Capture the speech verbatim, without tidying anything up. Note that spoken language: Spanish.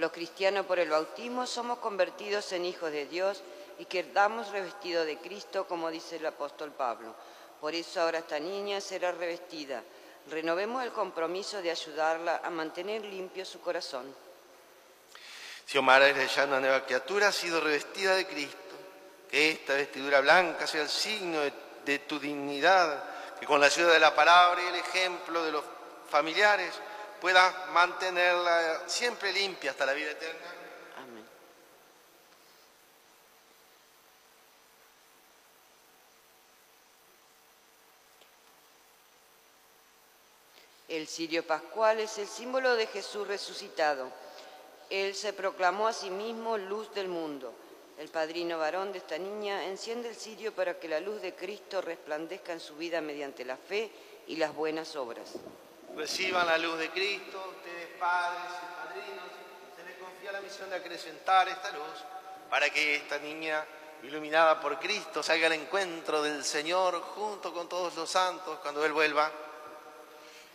Los cristianos por el bautismo somos convertidos en hijos de Dios y quedamos revestidos de Cristo, como dice el apóstol Pablo. Por eso ahora esta niña será revestida. Renovemos el compromiso de ayudarla a mantener limpio su corazón. Xiomara es ya una nueva criatura, ha sido revestida de Cristo. Que esta vestidura blanca sea el signo de, de tu dignidad, que con la ayuda de la palabra y el ejemplo de los familiares puedas mantenerla siempre limpia hasta la vida eterna. Amén. El cirio pascual es el símbolo de Jesús resucitado. Él se proclamó a sí mismo luz del mundo. El padrino varón de esta niña enciende el cirio para que la luz de Cristo resplandezca en su vida mediante la fe y las buenas obras. Reciban la luz de Cristo, ustedes padres y padrinos, se les confía la misión de acrecentar esta luz para que esta niña, iluminada por Cristo, salga al encuentro del Señor junto con todos los santos cuando Él vuelva.